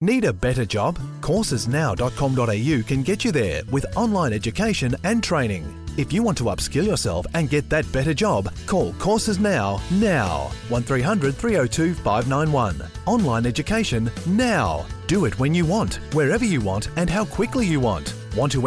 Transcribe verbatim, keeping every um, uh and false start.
Need a better job? courses now dot com dot a u can get you there with online education and training. If you want to upskill yourself and get that better job, call Courses Now, now. one three hundred three oh two five nine one. Online education now. Do it when you want, wherever you want and how quickly you want. Want to